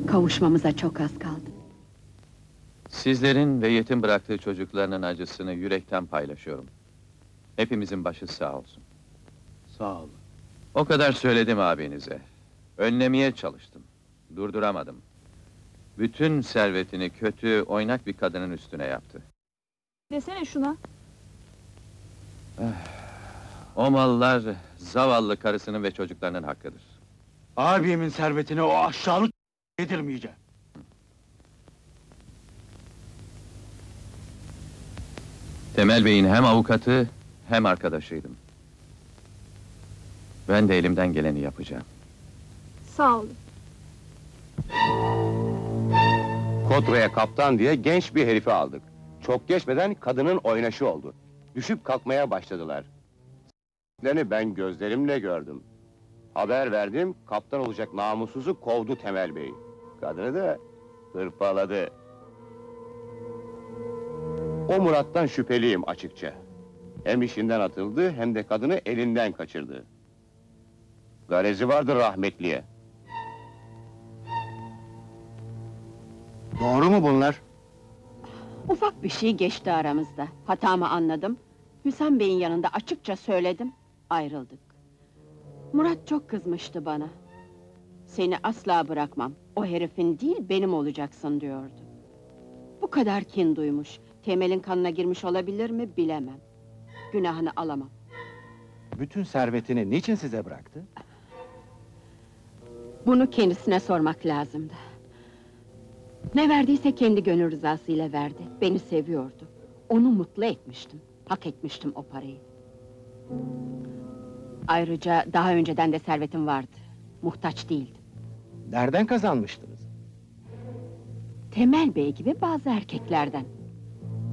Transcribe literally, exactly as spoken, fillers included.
Kavuşmamıza çok az kaldı. Sizlerin ve yetim bıraktığı çocuklarının acısını yürekten paylaşıyorum. Hepimizin başı sağ olsun. Sağ olun. O kadar söyledim abinize. Önlemeye çalıştım. Durduramadım. Bütün servetini kötü, oynak bir kadının üstüne yaptı. Desene şuna. O mallar zavallı karısının ve çocuklarının hakkıdır. Abimin servetini o aşağılık yedirmeyeceğim. Temel Bey'in hem avukatı hem arkadaşıydım. Ben de elimden geleni yapacağım. Sağ olun. Kotro'ya kaptan diye genç bir herifi aldık. Çok geçmeden kadının oynaşı oldu. Düşüp kalkmaya başladılar. S**lerini ben gözlerimle gördüm. Haber verdim, kaptan olacak namussuzu kovdu Temel Bey. Kadını da hırpaladı. O Murat'tan şüpheliyim açıkça. Hem işinden atıldı, hem de kadını elinden kaçırdı. Garezi vardır rahmetliye. Doğru mu bunlar? Ufak bir şey geçti aramızda. Hatamı anladım. Hüsam Bey'in yanında açıkça söyledim. Ayrıldık. Murat çok kızmıştı bana. Seni asla bırakmam. O herifin değil, benim olacaksın diyordu. Bu kadar kin duymuş. Temel'in kanına girmiş olabilir mi bilemem. Günahını alamam. Bütün servetini niçin size bıraktı? Bunu kendisine sormak lazımdı. Ne verdiyse kendi gönül rızasıyla verdi. Beni seviyordu. Onu mutlu etmiştim. Hak etmiştim o parayı. Ayrıca daha önceden de servetim vardı. Muhtaç değildim. Nereden kazanmıştınız? Temel Bey gibi bazı erkeklerden.